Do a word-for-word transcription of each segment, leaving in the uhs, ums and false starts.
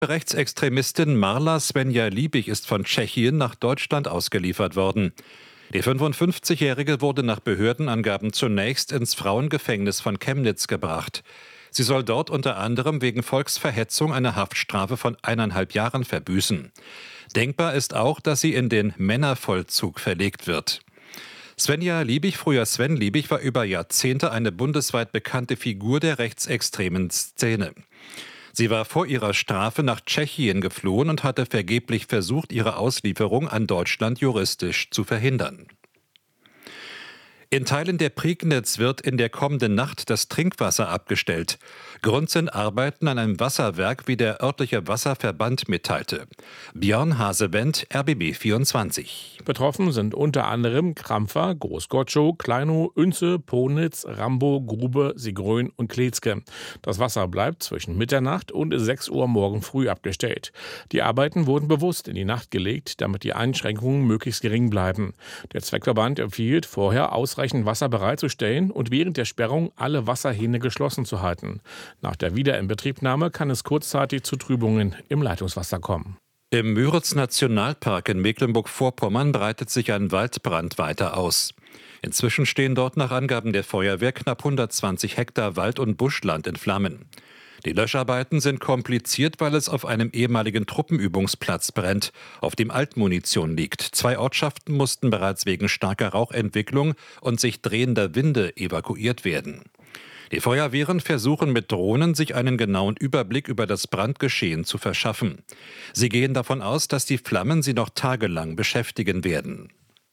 Rechtsextremistin Marla Svenja Liebig ist von Tschechien nach Deutschland ausgeliefert worden. Die fünfundfünfzigjährige wurde nach Behördenangaben zunächst ins Frauengefängnis von Chemnitz gebracht. Sie soll dort unter anderem wegen Volksverhetzung eine Haftstrafe von eineinhalb Jahren verbüßen. Denkbar ist auch, dass sie in den Männervollzug verlegt wird. Svenja Liebig, früher Sven Liebig, war über Jahrzehnte eine bundesweit bekannte Figur der rechtsextremen Szene. Sie war vor ihrer Strafe nach Tschechien geflohen und hatte vergeblich versucht, ihre Auslieferung an Deutschland juristisch zu verhindern. In Teilen der Prignitz wird in der kommenden Nacht das Trinkwasser abgestellt. Grund sind Arbeiten an einem Wasserwerk, wie der örtliche Wasserverband mitteilte. Björn Hasewendt, R B B vierundzwanzig. Betroffen sind unter anderem Krampfer, Großgotschow, Kleinow, Oense, Ponitz, Rambo, Grube, Sigrön und Kletzke. Das Wasser bleibt zwischen Mitternacht und sechs Uhr morgen früh abgestellt. Die Arbeiten wurden bewusst in die Nacht gelegt, damit die Einschränkungen möglichst gering bleiben. Der Zweckverband empfiehlt, vorher ausreichend Wasser bereitzustellen und während der Sperrung alle Wasserhähne geschlossen zu halten. Nach der Wiederinbetriebnahme kann es kurzzeitig zu Trübungen im Leitungswasser kommen. Im Müritz-Nationalpark in Mecklenburg-Vorpommern breitet sich ein Waldbrand weiter aus. Inzwischen stehen dort nach Angaben der Feuerwehr knapp hundertzwanzig Hektar Wald- und Buschland in Flammen. Die Löscharbeiten sind kompliziert, weil es auf einem ehemaligen Truppenübungsplatz brennt, auf dem Altmunition liegt. Zwei Ortschaften mussten bereits wegen starker Rauchentwicklung und sich drehender Winde evakuiert werden. Die Feuerwehren versuchen mit Drohnen, sich einen genauen Überblick über das Brandgeschehen zu verschaffen. Sie gehen davon aus, dass die Flammen sie noch tagelang beschäftigen werden.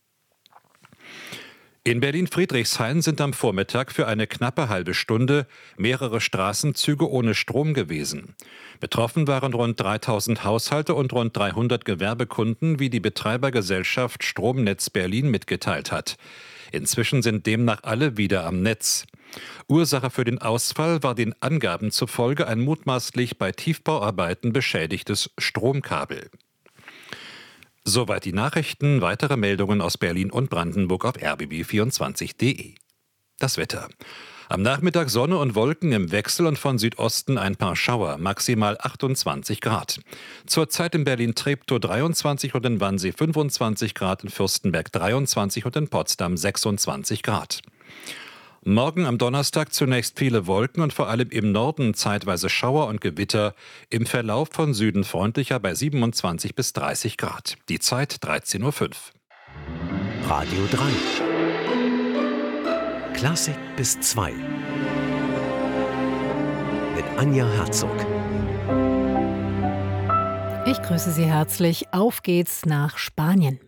In Berlin-Friedrichshain sind am Vormittag für eine knappe halbe Stunde mehrere Straßenzüge ohne Strom gewesen. Betroffen waren rund dreitausend Haushalte und rund dreihundert Gewerbekunden, wie die Betreibergesellschaft Stromnetz Berlin mitgeteilt hat. Inzwischen sind demnach alle wieder am Netz. Ursache für den Ausfall war den Angaben zufolge ein mutmaßlich bei Tiefbauarbeiten beschädigtes Stromkabel. Soweit die Nachrichten. Weitere Meldungen aus Berlin und Brandenburg auf r b b vierundzwanzig punkt d e. Das Wetter. Am Nachmittag Sonne und Wolken im Wechsel und von Südosten ein paar Schauer, maximal achtundzwanzig Grad. Zurzeit in Berlin-Treptow dreiundzwanzig und in Wannsee fünfundzwanzig Grad, in Fürstenberg dreiundzwanzig und in Potsdam sechsundzwanzig Grad. Morgen am Donnerstag zunächst viele Wolken und vor allem im Norden zeitweise Schauer und Gewitter. Im Verlauf von Süden freundlicher bei siebenundzwanzig bis dreißig Grad. Die Zeit dreizehn Uhr fünf. Radio drei. Klassik bis zwei. Mit Anja Herzog. Ich grüße Sie herzlich. Auf geht's nach Spanien.